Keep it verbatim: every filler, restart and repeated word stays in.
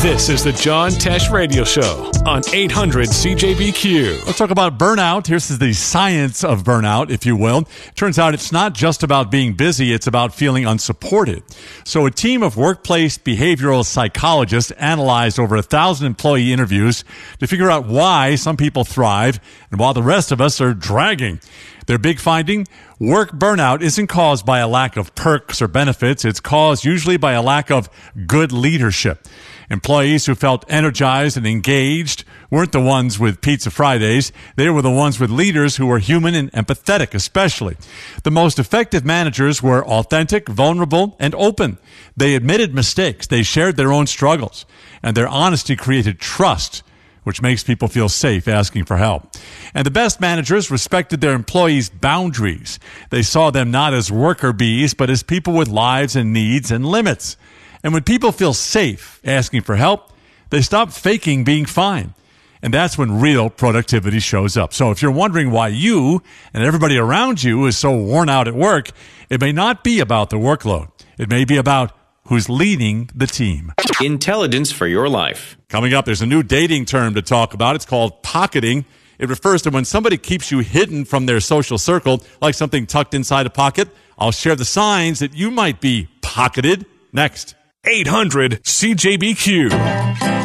This is the John Tesh Radio Show on eight hundred C J B Q. Let's talk about burnout. Here's the science of burnout, if you will. Turns out it's not just about being busy, it's about feeling unsupported. So a team of workplace behavioral psychologists analyzed over a thousand employee interviews to figure out why some people thrive and while the rest of us are dragging. Their big finding, work burnout isn't caused by a lack of perks or benefits. It's caused usually by a lack of good leadership. Employees who felt energized and engaged weren't the ones with Pizza Fridays. They were the ones with leaders who were human and empathetic, especially. The most effective managers were authentic, vulnerable, and open. They admitted mistakes. They shared their own struggles. And their honesty created trust, which makes people feel safe asking for help. And the best managers respected their employees' boundaries. They saw them not as worker bees, but as people with lives and needs and limits. And when people feel safe asking for help, they stop faking being fine. And that's when real productivity shows up. So if you're wondering why you and everybody around you is so worn out at work, it may not be about the workload. It may be about who's leading the team. Intelligence for your life. Coming up, there's a new dating term to talk about. It's called pocketing. It refers to when somebody keeps you hidden from their social circle, like something tucked inside a pocket. I'll share the signs that you might be pocketed next. eight hundred C J B Q.